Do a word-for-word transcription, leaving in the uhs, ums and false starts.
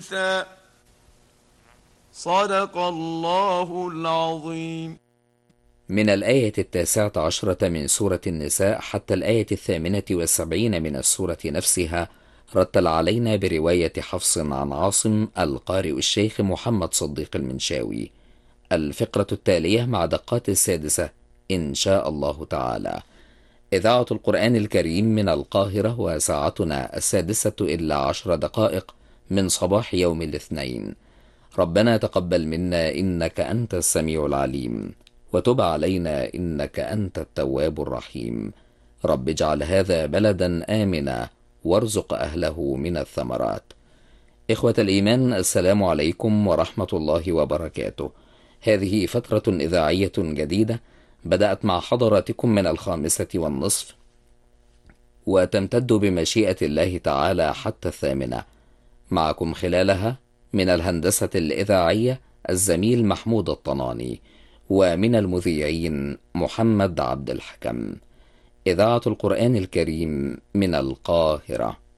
صدق الله العظيم. من الآية التاسعة عشرة من سورة النساء حتى الآية الثامنة والسبعين من السورة نفسها، رتل علينا برواية حفص عن عاصم القارئ الشيخ محمد صديق المنشاوي. الفقرة التالية مع دقات السادسة إن شاء الله تعالى. إذاعة القرآن الكريم من القاهرة، وساعتنا السادسة إلا عشر دقائق من صباح يوم الاثنين. ربنا تقبل منا إنك أنت السميع العليم، وتب علينا إنك أنت التواب الرحيم. رب اجعل هذا بلدا آمنا وارزق أهله من الثمرات. إخوة الإيمان، السلام عليكم ورحمة الله وبركاته. هذه فترة إذاعية جديدة بدأت مع حضراتكم من الخامسة والنصف، وتمتد بمشيئة الله تعالى حتى الثامنة. معكم خلالها من الهندسة الإذاعية الزميل محمود الطناني، ومن المذيعين محمد عبد الحكم. إذاعة القرآن الكريم من القاهرة.